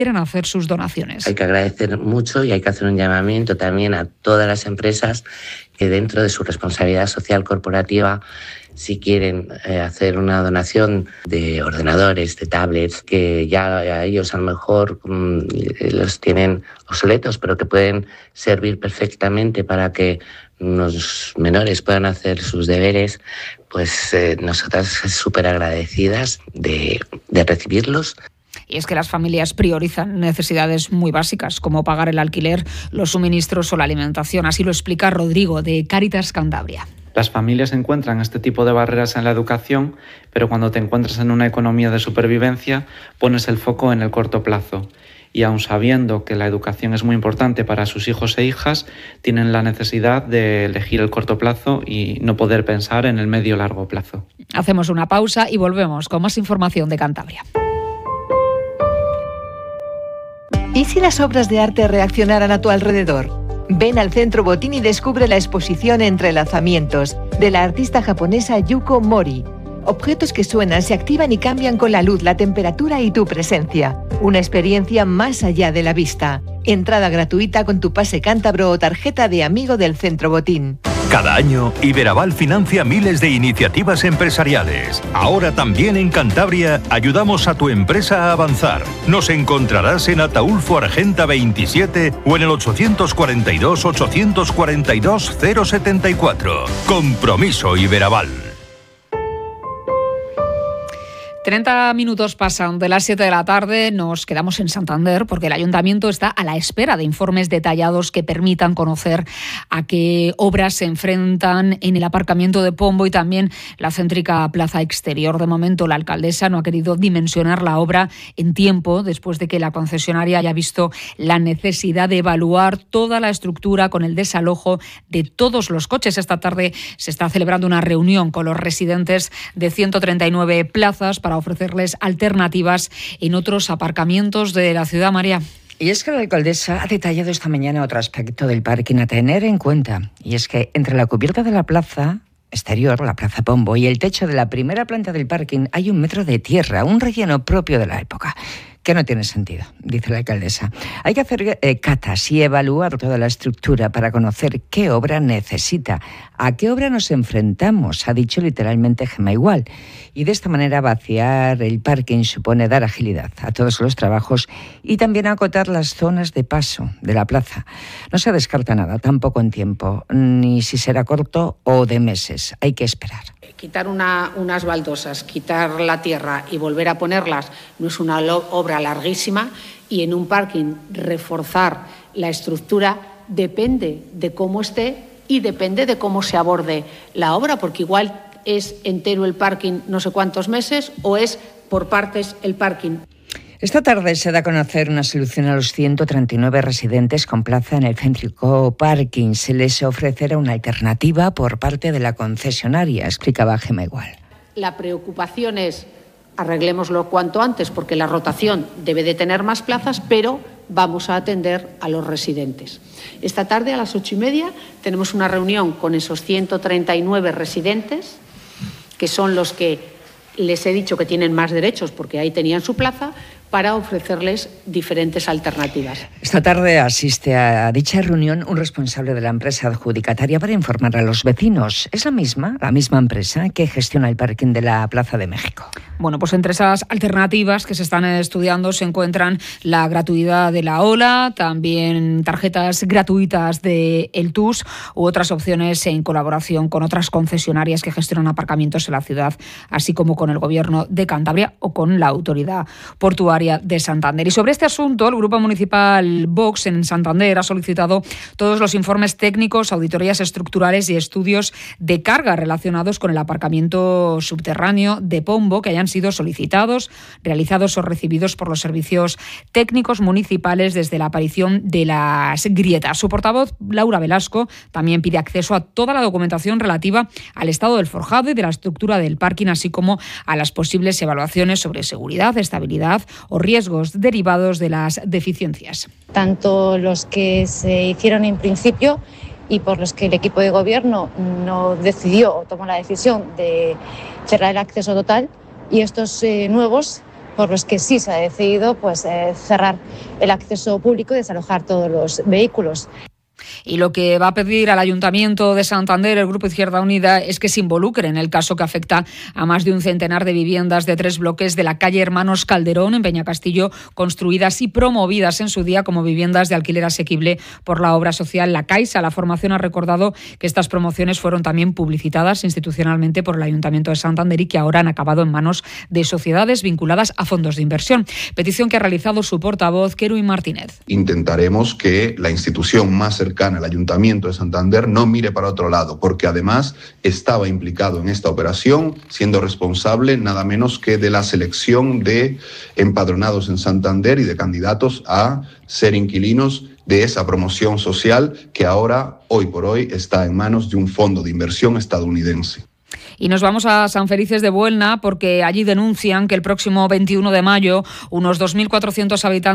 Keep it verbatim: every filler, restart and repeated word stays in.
quieren hacer sus donaciones. Hay que agradecer mucho y hay que hacer un llamamiento también a todas las empresas que dentro de su responsabilidad social corporativa, si quieren eh, hacer una donación de ordenadores, de tablets, que ya a ellos a lo mejor mmm, los tienen obsoletos, pero que pueden servir perfectamente para que los menores puedan hacer sus deberes, pues eh, nosotras súper agradecidas de, de recibirlos. Y es que las familias priorizan necesidades muy básicas, como pagar el alquiler, los suministros o la alimentación. Así lo explica Rodrigo, de Cáritas Cantabria. Las familias encuentran este tipo de barreras en la educación, pero cuando te encuentras en una economía de supervivencia, pones el foco en el corto plazo. Y aun sabiendo que la educación es muy importante para sus hijos e hijas, tienen la necesidad de elegir el corto plazo y no poder pensar en el medio o largo plazo. Hacemos una pausa y volvemos con más información de Cantabria. ¿Y si las obras de arte reaccionaran a tu alrededor? Ven al Centro Botín y descubre la exposición Entrelazamientos de la artista japonesa Yuko Mori. Objetos que suenan, se activan y cambian con la luz, la temperatura y tu presencia. Una experiencia más allá de la vista. Entrada gratuita con tu pase cántabro o tarjeta de amigo del Centro Botín. Cada año, Iberaval financia miles de iniciativas empresariales. Ahora también en Cantabria ayudamos a tu empresa a avanzar. Nos encontrarás en Ataulfo Argenta veintisiete o en el ochocientos cuarenta y dos, ochocientos cuarenta y dos, cero setenta y cuatro. Compromiso Iberaval. treinta minutos pasan de las siete de la tarde, nos quedamos en Santander porque el Ayuntamiento está a la espera de informes detallados que permitan conocer a qué obras se enfrentan en el aparcamiento de Pombo y también la céntrica plaza exterior. De momento, la alcaldesa no ha querido dimensionar la obra en tiempo después de que la concesionaria haya visto la necesidad de evaluar toda la estructura con el desalojo de todos los coches. Esta tarde se está celebrando una reunión con los residentes de ciento treinta y nueve plazas para ofrecerles alternativas en otros aparcamientos de la ciudad, María. Y es que la alcaldesa ha detallado esta mañana otro aspecto del parking a tener en cuenta, y es que entre la cubierta de la plaza exterior, la plaza Pombo, y el techo de la primera planta del parking hay un metro de tierra, un relleno propio de la época, que no tiene sentido, dice la alcaldesa. Hay que hacer eh, catas y evaluar toda la estructura para conocer qué obra necesita, a qué obra nos enfrentamos, ha dicho literalmente Gemma Igual. Y de esta manera vaciar el parking supone dar agilidad a todos los trabajos y también acotar las zonas de paso de la plaza. No se descarta nada, tampoco en tiempo, ni si será corto o de meses. Hay que esperar. Quitar una, unas baldosas, quitar la tierra y volver a ponerlas no es una lo- obra larguísima, y en un parking reforzar la estructura depende de cómo esté y depende de cómo se aborde la obra, porque igual es entero el parking no sé cuántos meses o es por partes el parking. Esta tarde se da a conocer una solución a los ciento treinta y nueve residentes con plaza en el céntrico parking. Se les ofrecerá una alternativa por parte de la concesionaria, explicaba Gemma Igual. La preocupación es arreglémoslo cuanto antes porque la rotación debe de tener más plazas, pero vamos a atender a los residentes. Esta tarde a las ocho y media tenemos una reunión con esos ciento treinta y nueve residentes, que son los que les he dicho que tienen más derechos porque ahí tenían su plaza, para ofrecerles diferentes alternativas. Esta tarde asiste a dicha reunión un responsable de la empresa adjudicataria para informar a los vecinos. Es la misma, la misma empresa que gestiona el parking de la Plaza de México. Bueno, pues entre esas alternativas que se están estudiando se encuentran la gratuidad de la ola, también tarjetas gratuitas de El T U S u otras opciones en colaboración con otras concesionarias que gestionan aparcamientos en la ciudad, así como con el Gobierno de Cantabria o con la Autoridad Portuaria de Santander. Y sobre este asunto, el Grupo Municipal Vox en Santander ha solicitado todos los informes técnicos, auditorías estructurales y estudios de carga relacionados con el aparcamiento subterráneo de Pombo que hayan sido solicitados, realizados o recibidos por los servicios técnicos municipales desde la aparición de las grietas. Su portavoz, Laura Velasco, también pide acceso a toda la documentación relativa al estado del forjado y de la estructura del parking, así como a las posibles evaluaciones sobre seguridad, estabilidad o riesgos derivados de las deficiencias. Tanto los que se hicieron en principio y por los que el equipo de gobierno no decidió o tomó la decisión de cerrar el acceso total, y estos eh, nuevos por los que sí se ha decidido pues, eh, cerrar el acceso público y desalojar todos los vehículos. Y lo que va a pedir al Ayuntamiento de Santander el Grupo Izquierda Unida es que se involucre en el caso que afecta a más de un centenar de viviendas de tres bloques de la calle Hermanos Calderón en Peñacastillo, construidas y promovidas en su día como viviendas de alquiler asequible por la obra social La Caixa. La formación ha recordado que estas promociones fueron también publicitadas institucionalmente por el Ayuntamiento de Santander y que ahora han acabado en manos de sociedades vinculadas a fondos de inversión. Petición que ha realizado su portavoz, Kerwin Martínez. Intentaremos que la institución más cercana el Ayuntamiento de Santander no mire para otro lado, porque además estaba implicado en esta operación, siendo responsable nada menos que de la selección de empadronados en Santander y de candidatos a ser inquilinos de esa promoción social que ahora, hoy por hoy, está en manos de un fondo de inversión estadounidense. Y nos vamos a San Felices de Buelna porque allí denuncian que el próximo veintiuno de mayo unos dos mil cuatrocientos habitantes